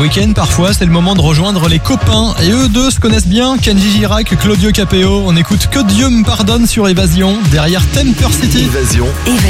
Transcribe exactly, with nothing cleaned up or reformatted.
week-end, parfois, c'est le moment de rejoindre les copains. Et eux deux se connaissent bien, Kenji Girac, Claudio Capéo. On écoute Que Dieu me pardonne sur Évasion, derrière Temper City. Évasion. Évasion.